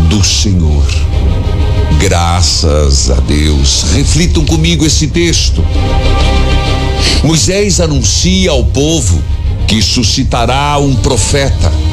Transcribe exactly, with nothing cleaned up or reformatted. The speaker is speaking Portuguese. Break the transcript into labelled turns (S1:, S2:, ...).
S1: do Senhor. Graças a Deus. Reflitam comigo esse texto. Moisés anuncia ao povo que suscitará um profeta